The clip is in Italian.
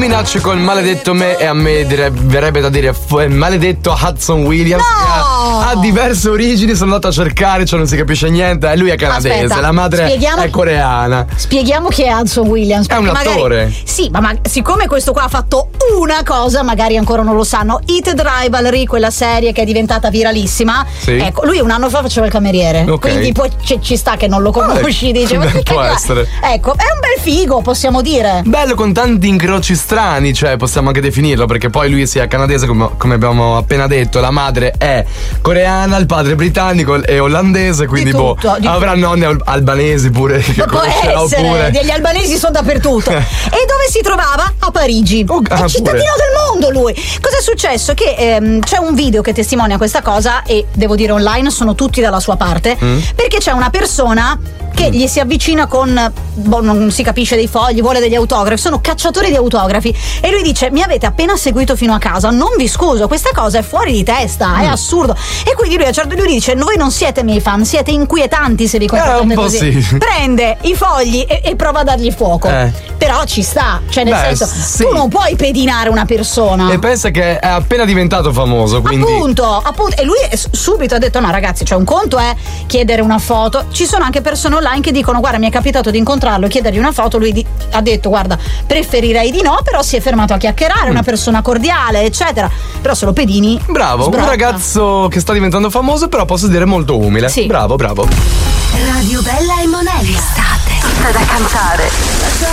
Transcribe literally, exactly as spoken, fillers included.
minacci col maledetto me e a me dire, verrebbe da dire f- maledetto Hudson Williams. No! Ha, ha diverse origini, sono andato a cercare, cioè non si capisce niente. E lui è canadese, Aspetta, la madre spieghiamo- è coreana. Spieghiamo chi è Hudson Williams. È un perché magari- attore. Sì, ma, ma siccome questo qua ha fatto una cosa, magari ancora non lo sanno. Heated Rivalry, quella serie che è diventata viralissima. Sì. Ecco, lui un anno fa faceva il cameriere. Ok. Quindi poi ci, ci sta che non lo conosci. Eh, dice, ma beh, che può cagata. essere. Ecco, è un bel figo, possiamo dire. Bello, con tanti incroci strani, cioè possiamo anche definirlo, perché poi lui sia canadese come, come abbiamo appena detto, la madre è coreana, il padre è britannico e olandese, quindi Di tutto, boh, di avrà nonni al- albanesi pure che Può conoscerà essere, oppure. degli albanesi sono dappertutto. E dove si trovava? A Parigi. Oh, ah, è cittadino pure. del mondo lui. Cosa è successo? Che ehm, c'è un video che testimonia questa cosa e devo dire online sono tutti dalla sua parte, Mm. perché c'è una persona che gli si avvicina con, boh, non si capisce, dei fogli, vuole degli autografi, sono cacciatori di autografi e lui dice: mi avete appena seguito fino a casa, non vi scuso, questa cosa è fuori di testa, è assurdo. E quindi lui a certo lui dice: voi non siete miei fan, siete inquietanti se vi comportate un po' così. sì. Prende i fogli e, e prova a dargli fuoco. Eh. Però ci sta, cioè nel Beh, senso, sì. tu non puoi pedinare una persona. E pensa che è appena diventato famoso, quindi. Appunto, appunto, e lui s- subito ha detto: no ragazzi, cioè un conto è chiedere una foto. Ci sono anche persone online che dicono: guarda, mi è capitato di incontrarlo e chiedergli una foto. Lui di- ha detto: guarda, preferirei di no, però si è fermato a chiacchierare, una persona cordiale, eccetera. Però se lo pedini, Bravo, sbrocca. un ragazzo che sta diventando famoso, però posso dire molto umile. Sì. Bravo, bravo. Radio Bella e Monella. Estate. Tutta da cantare.